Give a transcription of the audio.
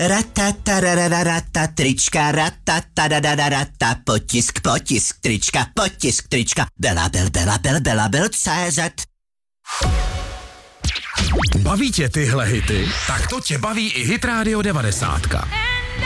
Ratatarararata trička, ratatarararata potisk trička, Belabel.cz. Baví tě tyhle hity? Tak to tě baví i Hit Radio 90.